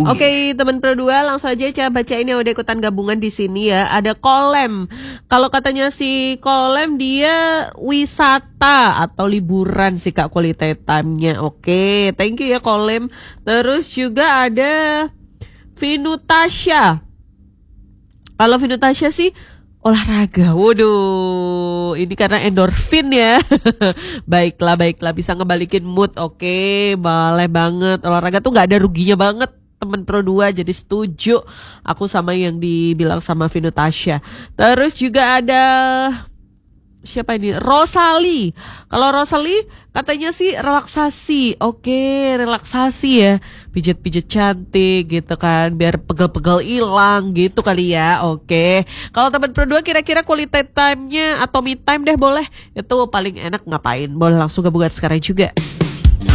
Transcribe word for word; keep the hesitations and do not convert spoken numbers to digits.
Oke, teman Pro dua, langsung aja coba baca ini udah ikutan gabungan di sini ya. Ada Kolem. Kalau katanya si Kolem dia wisata atau liburan sih Kak, quality time-nya. Oke, thank you ya Kolem. Terus juga ada Vinutasha. Kalau Vinutasha sih olahraga. Waduh, ini karena endorfin ya. Baiklah, baiklah, bisa ngebalikin mood. Oke, boleh banget. Olahraga tuh gak ada ruginya banget, temen Pro dua, jadi setuju aku sama yang dibilang sama Vinutasha. Terus juga ada siapa ini? Rosali. Kalau Rosali katanya sih relaksasi. Oke, relaksasi ya. Pijet-pijet cantik gitu kan, biar pegel-pegel hilang gitu kali ya. Oke. Kalau teman Pro dua kira-kira quality time-nya atau me time deh boleh. Itu paling enak ngapain? Boleh langsung gabungan sekarang juga.